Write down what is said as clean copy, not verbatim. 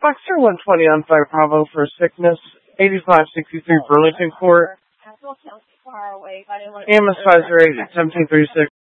Boxer 120 on 5 Bravo for sickness. 8563 Burlington Court. AMS 508 1736.